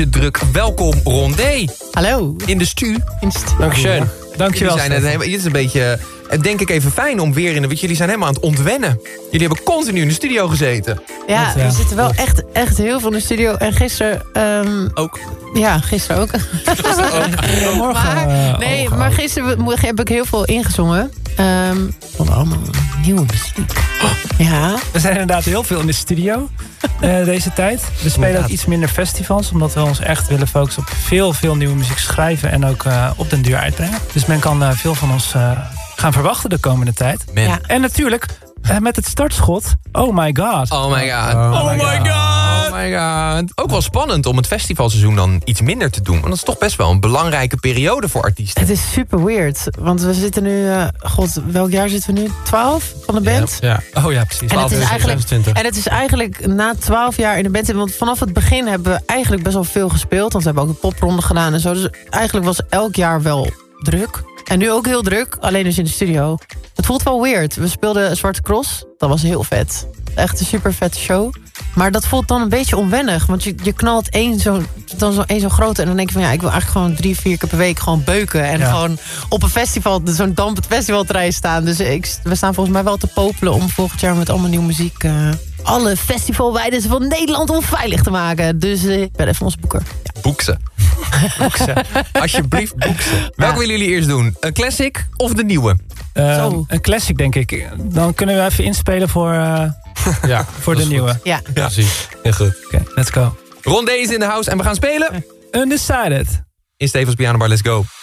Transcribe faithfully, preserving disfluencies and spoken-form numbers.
Druk. Welkom Rondé. Hallo. In de stu. In de stu. Dankjewel. Dankjewel. Jullie zijn het, het is een beetje, denk ik even fijn om weer in de... Want jullie zijn helemaal aan het ontwennen. Jullie hebben continu in de studio gezeten. Ja, Dat, ja. we zitten wel echt, echt heel veel in de studio. En gisteren... Um, Ook. Ja, gisteren ook. Morgen. Maar, uh, nee, oh, maar gisteren heb ik heel veel ingezongen. Um, van allemaal nieuwe muziek. Ja. We zijn inderdaad heel veel in de studio uh, deze tijd. We spelen ook iets minder festivals, omdat we ons echt willen focussen op veel, veel nieuwe muziek schrijven en ook uh, op den duur uitbrengen. Dus men kan uh, veel van ons uh, gaan verwachten de komende tijd. Ja. En natuurlijk uh, met het startschot, oh my god. Oh my god. Oh, Oh my my god. god. Oh my god. Ook wel spannend om het festivalseizoen dan iets minder te doen. Want dat is toch best wel een belangrijke periode voor artiesten. Het is super weird. Want we zitten nu... Uh, God, welk jaar zitten we nu? twaalf van de band? Ja. Oh ja, precies. En het, is eigenlijk, zesentwintig. en het is eigenlijk na twaalf jaar in de band... Want vanaf het begin hebben we eigenlijk best wel veel gespeeld. Want we hebben ook een popronde gedaan en zo. Dus eigenlijk was elk jaar wel druk. En nu ook heel druk, alleen dus in de studio. Het voelt wel weird. We speelden Zwarte Cross. Dat was heel vet. Echt een super vette show. Maar dat voelt dan een beetje onwennig. Want je, je knalt één zo'n dan zo, één zo'n grote... en dan denk je van ja, ik wil eigenlijk gewoon drie, vier keer per week gewoon beuken. En ja. gewoon op een festival, zo'n dampend festivalterrein staan. Dus ik, we staan volgens mij wel te popelen om volgend jaar met allemaal nieuwe muziek... Uh, alle festivalweiden van Nederland onveilig te maken. Dus uh, ik ben even ons boeker. Ja. Boek ze. Boek ze. Alsjeblieft, boek ze. Welke willen jullie eerst doen? Een classic of de nieuwe? Uh, een classic, denk ik. Dan kunnen we even inspelen voor, uh, ja, voor de nieuwe. Ja. Ja, precies. Heel goed. Oké, okay, let's go. Rondé is in de house en we gaan spelen. Undecided. In Stevens Piano Bar, let's go.